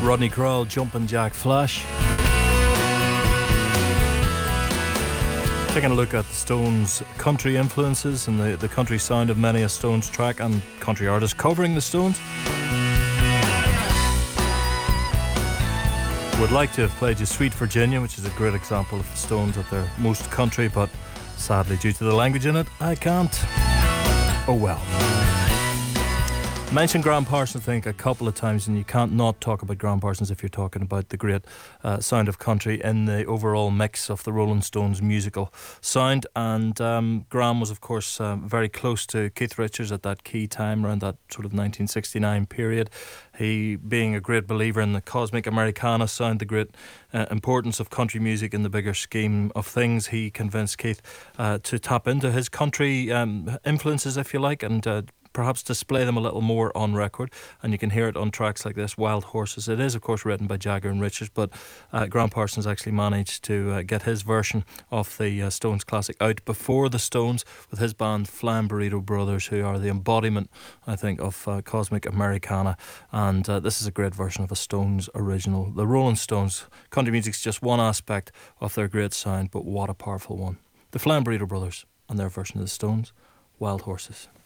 Rodney Crowell, Jumpin' Jack Flash. Taking a look at the Stones' country influences and the country sound of many a Stones track and country artists covering the Stones. Would like to have played you Sweet Virginia, which is a great example of the Stones at their most country, but sadly due to the language in it, I can't. Oh well. Mentioned Graham Parsons, I think, a couple of times, and you can't not talk about Graham Parsons if you're talking about the great sound of country in the overall mix of the Rolling Stones musical sound. And Graham was, of course, very close to Keith Richards at that key time, around that sort of 1969 period. He, being a great believer in the cosmic Americana sound, the great importance of country music in the bigger scheme of things, he convinced Keith to tap into his country influences, if you like, and perhaps display them a little more on record, and you can hear it on tracks like this, Wild Horses. It is, of course, written by Jagger and Richards, but Graham Parsons actually managed to get his version of the Stones classic out before the Stones with his band Flying Burrito Brothers, who are the embodiment, I think, of cosmic Americana, and this is a great version of a Stones original. The Rolling Stones, country music's just one aspect of their great sound, but what a powerful one. The Flying Burrito Brothers and their version of the Stones, Wild Horses.